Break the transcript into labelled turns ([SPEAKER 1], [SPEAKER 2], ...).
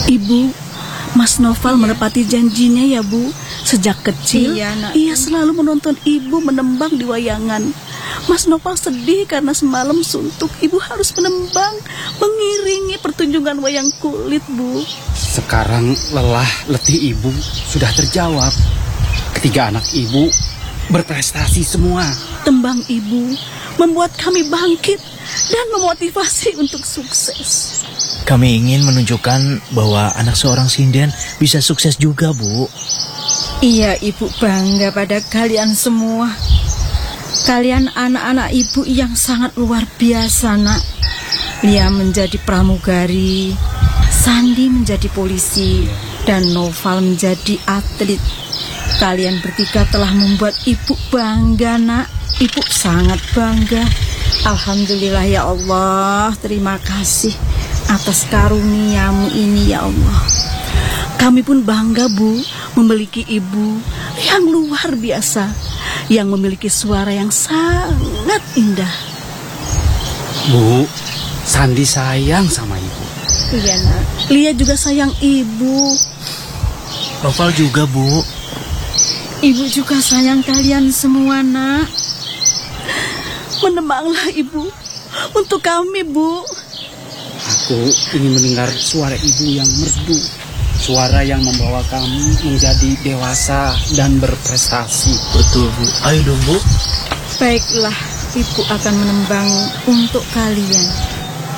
[SPEAKER 1] Ibu, Mas Noval menepati janjinya ya Bu. Sejak kecil, ia selalu menonton Ibu menembang di wayangan. Mas Noval sedih karena semalam suntuk Ibu harus menembang, mengiringi pertunjukan wayang kulit, Bu.
[SPEAKER 2] Sekarang lelah letih Ibu sudah terjawab. Ketiga anak Ibu berprestasi semua.
[SPEAKER 1] Tembang Ibu membuat kami bangkit dan memotivasi untuk sukses.
[SPEAKER 3] Kami ingin menunjukkan bahwa anak seorang sinden bisa sukses juga, Bu.
[SPEAKER 4] Iya, Ibu bangga pada kalian semua. Kalian anak-anak Ibu yang sangat luar biasa, Nak. Lia menjadi pramugari, Sandi menjadi polisi, dan Noval menjadi atlet. Kalian bertiga telah membuat Ibu bangga, Nak. Ibu sangat bangga. Alhamdulillah ya Allah, terima kasih atas karuniamu ini ya Allah.
[SPEAKER 1] Kami pun bangga Bu, memiliki ibu yang luar biasa, yang memiliki suara yang sangat indah.
[SPEAKER 2] Bu, Sandi sayang sama Ibu.
[SPEAKER 1] Iya Nak, Lia juga sayang Ibu.
[SPEAKER 3] Noval juga, Bu.
[SPEAKER 4] Ibu juga sayang kalian semua, Nak.
[SPEAKER 1] Menembanglah Ibu untuk kami, Bu.
[SPEAKER 2] Aku ingin mendengar suara Ibu yang merdu, suara yang membawa kami menjadi dewasa dan berprestasi.
[SPEAKER 3] Betul, Bu. Ayo dong, Bu.
[SPEAKER 4] Baiklah, Ibu akan menembang untuk kalian.